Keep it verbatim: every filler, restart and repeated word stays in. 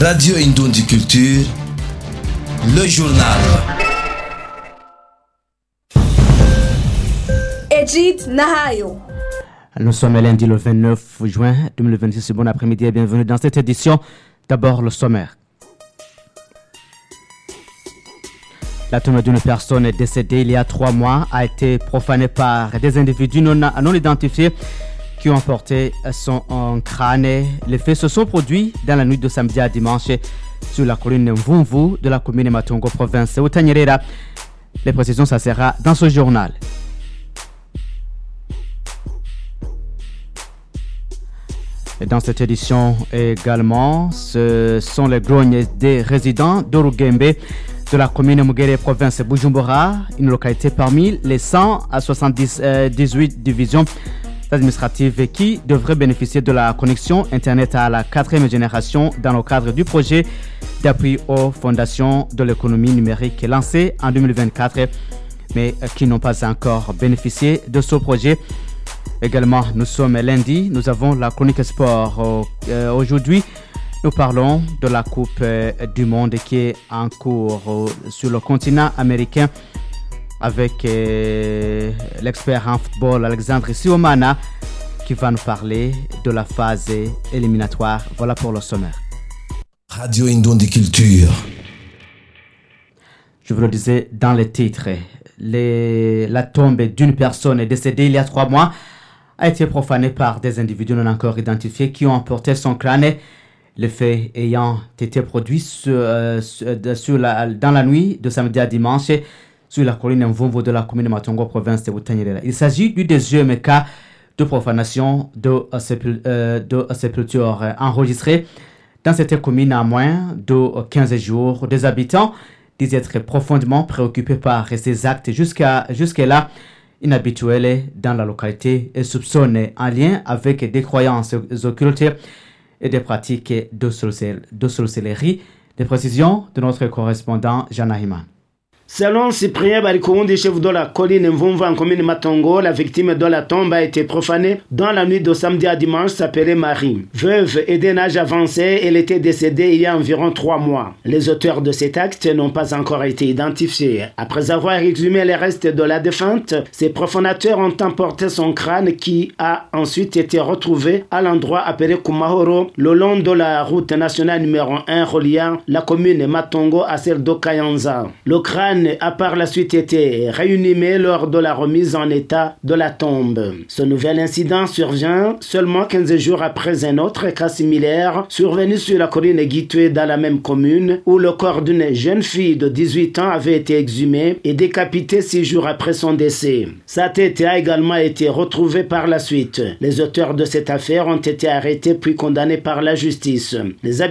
Radio Indondi Culture, le journal. Edith Nahayo. Nous sommes lundi le vingt-neuf juin deux mille vingt-six. Bon après-midi et bienvenue dans cette édition. D'abord le sommaire. La tombe d'une personne décédée il y a trois mois a été profanée par des individus non, non identifiés qui ont emporté son crâne. Les faits se sont produits dans la nuit de samedi à dimanche sur la colline Mvumvu de la commune Matongo, province Utanyerera. Les précisions, ça sera dans ce journal. Et dans cette édition également, ce sont les grognes des résidents d'Orugembe de la commune Mugere, province Bujumbura, une localité parmi les cent soixante-dix-huit divisions administratives qui devraient bénéficier de la connexion Internet à la quatrième génération dans le cadre du projet d'appui aux fondations de l'économie numérique lancé en deux mille vingt-quatre, mais qui n'ont pas encore bénéficié de ce projet. Également, nous sommes lundi, nous avons la chronique sport. Euh, aujourd'hui, nous parlons de la Coupe euh, du Monde qui est en cours euh, sur le continent américain avec euh, l'expert en football Alexandre Siomana qui va nous parler de la phase éliminatoire. Voilà pour le sommaire. Radio Indondi Culture. Je vous le disais dans les titres, les, la tombe d'une personne décédée il y a trois mois a été profanée par des individus non encore identifiés qui ont emporté son crâne. Le fait ayant été produit sur, euh, sur la, dans la nuit de samedi à dimanche sur la colline Mvumvu de la commune Matongo, province de Butanyerera. Il s'agit du deuxième cas de profanation de, euh, de sépulture enregistré dans cette commune en moins de quinze jours. Des habitants disent être profondément préoccupés par ces actes jusqu'à, jusque-là inhabituels dans la localité et soupçonnent un lien avec des croyances occultes et des pratiques de sorcellerie. Des précisions de notre correspondant Jean Ahiman. Selon Cyprien Barikoundi, chef de la colline Mvumvu en commune Matongo, la victime de la tombe a été profanée dans la nuit de samedi à dimanche, s'appelait Marie. Veuve et d'un âge avancé, elle était décédée il y a environ trois mois. Les auteurs de cet acte n'ont pas encore été identifiés. Après avoir exhumé les restes de la défunte, ces profanateurs ont emporté son crâne qui a ensuite été retrouvé à l'endroit appelé Kumahoro, le long de la route nationale numéro un reliant la commune Matongo à celle d'Okayanza. Le crâne a par la suite été réinhumé lors de la remise en état de la tombe. Ce nouvel incident survient seulement quinze jours après un autre cas similaire survenu sur la colline Guitoué dans la même commune où le corps d'une jeune fille de dix-huit ans avait été exhumé et décapité six jours après son décès. Sa tête a également été retrouvée par la suite. Les auteurs de cette affaire ont été arrêtés puis condamnés par la justice. Les